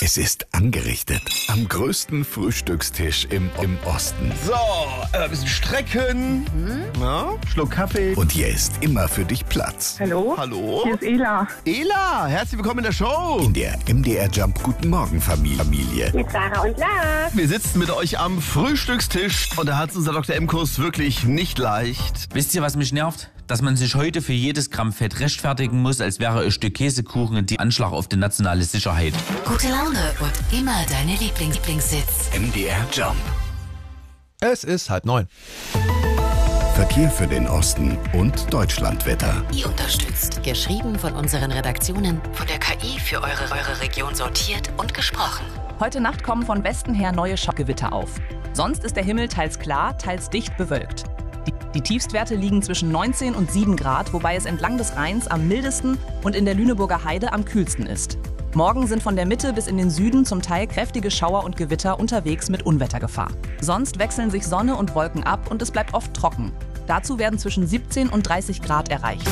Es ist angerichtet am größten Frühstückstisch im Osten. So, ein bisschen strecken. Ja, Schluck Kaffee. Und hier ist immer für dich Platz. Hallo? Hallo? Hier ist Ela. Ela, herzlich willkommen in der Show. In der MDR Jump Guten Morgen Familie. Mit Sarah und Lars. Wir sitzen mit euch am Frühstückstisch und da hat es unser Dr. M-Kurs wirklich nicht leicht. Wisst ihr, was mich nervt? Dass man sich heute für jedes Gramm Fett rechtfertigen muss, als wäre ein Stück Käsekuchen die Anschlag auf die nationale Sicherheit. Gute Laune und immer deine Lieblingssitz. MDR Jump. Es ist 8:30. Verkehr für den Osten und Deutschlandwetter. Unterstützt. Geschrieben von unseren Redaktionen, von der KI für eure Region sortiert und gesprochen. Heute Nacht kommen von Westen her neue Gewitter auf. Sonst ist der Himmel teils klar, teils dicht bewölkt. Die Tiefstwerte liegen zwischen 19 und 7 Grad, wobei es entlang des Rheins am mildesten und in der Lüneburger Heide am kühlsten ist. Morgen sind von der Mitte bis in den Süden zum Teil kräftige Schauer und Gewitter unterwegs mit Unwettergefahr. Sonst wechseln sich Sonne und Wolken ab und es bleibt oft trocken. Dazu werden zwischen 17 und 30 Grad erreicht.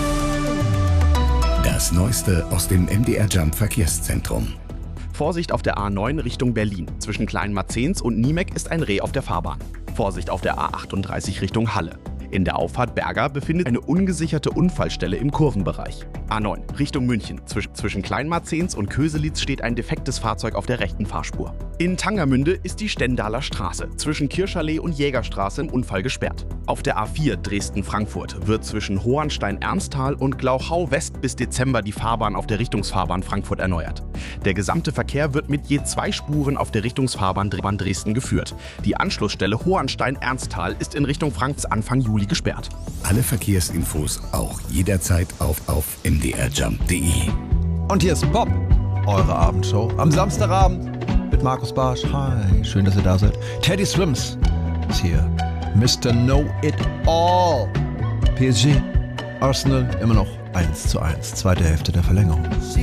Das Neueste aus dem MDR Jump Verkehrszentrum. Vorsicht auf der A9 Richtung Berlin. Zwischen Kleinmarzens und Niemek ist ein Reh auf der Fahrbahn. Vorsicht auf der A38 Richtung Halle. In der Auffahrt Berger befindet eine ungesicherte Unfallstelle im Kurvenbereich. A9 Richtung München. Zwischen Kleinmarzens und Köselitz steht ein defektes Fahrzeug auf der rechten Fahrspur. In Tangermünde ist die Stendaler Straße zwischen Kirschallee und Jägerstraße im Unfall gesperrt. Auf der A4 Dresden-Frankfurt wird zwischen Hohenstein-Ernsthal und Glauchau West bis Dezember die Fahrbahn auf der Richtungsfahrbahn Frankfurt erneuert. Der gesamte Verkehr wird mit je 2 Spuren auf der Richtungsfahrbahn Dresden geführt. Die Anschlussstelle Hohenstein-Ernsthal ist in Richtung Frankfurt Anfang Juli gesperrt. Alle Verkehrsinfos auch jederzeit auf mdrjump.de. Und hier ist Bob, eure Abendshow am Samstagabend mit Markus Barsch. Hi, schön, dass ihr da seid. Teddy Swims ist hier. Mr. Know It All. PSG, Arsenal immer noch 1:1. Zweite Hälfte der Verlängerung.